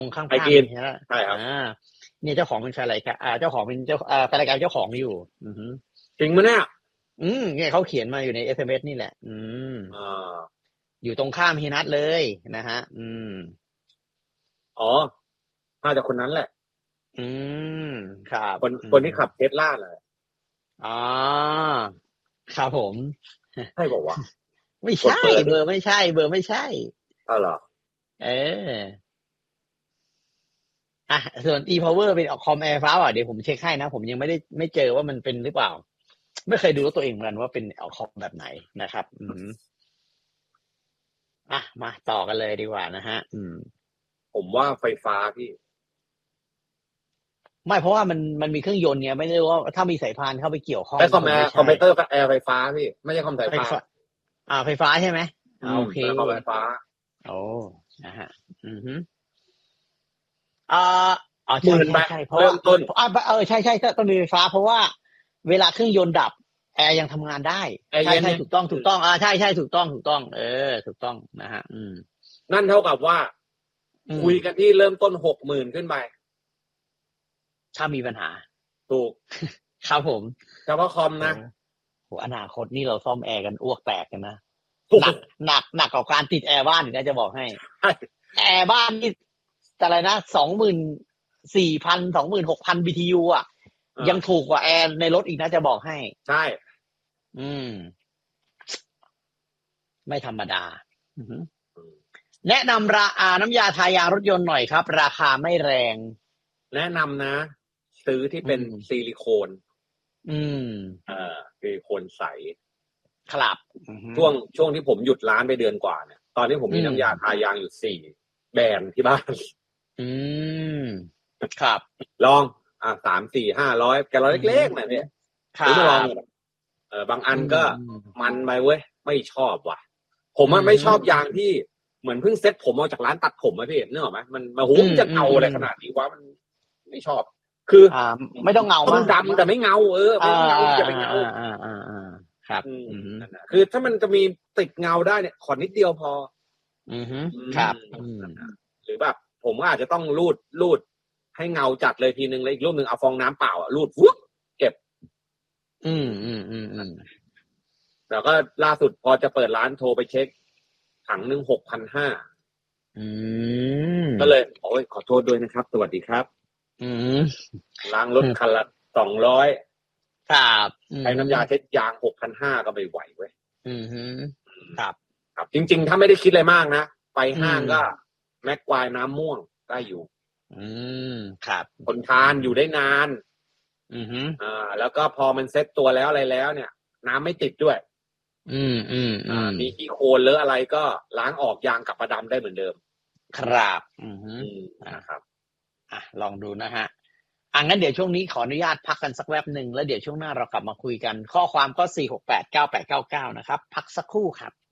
ตรงข้างไปภาพกินนี่ฮะใช่ครับเนี่ยเจ้าของเป็นแฟนรายการเจ้าของเป็นแฟนรายการเจ้าของอยู่จริงมั้ยเนี่ยเนี่ยเขาเขียนมาอยู่ใน SMS นี่แหละ อยู่ตรงข้ามเฮียนัทเลยนะฮะอ๋อน่าจะคนนั้นแหละครับคนที่ขับเทสลาแหละอ๋อครับผมใช่บอกว่าไม่ใช่เบอร์ไม่ใช่อ้าวเหรอส่วน e-power เป็นคอมแอร์ฟ้าเดี๋ยวผมเช็คให้นะผมยังไม่เจอว่ามันเป็นหรือเปล่าไม่เคยดูตัวเองเหมือนกันว่าเป็นคอมแบบไหนนะครับมาต่อกันเลยดีกว่านะฮะผมว่าไฟฟ้าพี่ไม่เพราะว่ามันมีเครื่องยนต์เนี่ยไม่ได้ว่าถ้ามีสายพานเข้าไปเกี่ยวข้องไอ้คอมพิวเตอร์แอร์ไฟฟ้าพี่ไม่ใช่คอมสายพานไฟฟ้าใช่ไหมโอเคคอมไฟฟ้าโอ้นะฮะใช่เพราะเริ่มต้นใช่ต้องมีไฟฟ้าเพราะว่าเวลาเครื่องยนต์ดับแอร์ยังทำงานได้ใช่ถูกต้องใช่ถูกต้องถูกต้องนะฮะนั่นเท่ากับว่าคุยกันที่เริ่มต้น 60,000 ขึ้นไปถ้ามีปัญหาถูกครับผมเฉพาะคอมนะโหอนาคตนี่เราซ่อมแอร์กันอ้วกแตกกันนะหนักกว่าการติดแอร์บ้านอีกนะจะบอกให้แอร์บ้านนี่อะไรนะ 24,000 26,000 BTU ยังถูกกว่าแอร์ในรถอีกนะจะบอกให้ใช่ไม่ธรรมดาแนะนำน้ำยาทายางรถยนต์หน่อยครับราคาไม่แรงแนะนำนะซื้อที่เป็นซิลิโคนซิลิโคนใสครับช่วงที่ผมหยุดร้านไปเดือนกว่าเนี่ยตอนนี้ผมมีน้ำยาทายางอยู่4แบรนด์ที่บ้านครับลอง3 4 500แกลลอนเล็กๆน่ะเนี่ยซื้อมาลองบางอันก็มันไปเว้ยไม่ชอบว่ะผมไม่ชอบยางที่เหมือนเพิ่งเซ็ตผมออกจากร้านตัดผมพี่นึกออกไหมมันโหจะเงาอะไรขนาดนี้วะมันไม่ชอบคือไม่ต้องเงาต้องดำแต่ไม่เงาไม่เงาจะไปเงาครับคือถ้ามันจะมีติดเงาได้เนี่ยขอนิดเดียวพอครับหรือแบบผมก็อาจจะต้องรูดให้เงาจัดเลยทีนึงแล้วอีกรูปนึงเอาฟองน้ำเปล่ารูดวุ๊บเก็บแต่ก็ล่าสุดพอจะเปิดร้านโทรไปเช็คถังนึง 6,500ก็เลยโอ้ยขอโทษด้วยนะครับสวัสดีครับล้างรถคันละ200 ครับใช้น้ำยาเช็ดยาง 6,500 ก็ไม่ไหวเว้ยครับจริงๆถ้าไม่ได้คิดอะไรมากนะไปห้างก็แม็กควายน้ำม่วงได้อยู่ครับทนทานอยู่ได้นานแล้วก็พอมันเซ็ตตัวแล้วอะไรแล้วเนี่ยน้ำไม่ติดด้วยมีขี้โคลนหรืออะไรก็ล้างออกยางกลับมาดำได้เหมือนเดิมครับนะครับลองดูนะฮะงั้นเดี๋ยวช่วงนี้ขออนุญาตพักกันสักแวบหนึ่งแล้วเดี๋ยวช่วงหน้าเรากลับมาคุยกันข้อความก็4689899นะครับพักสักครู่ครับ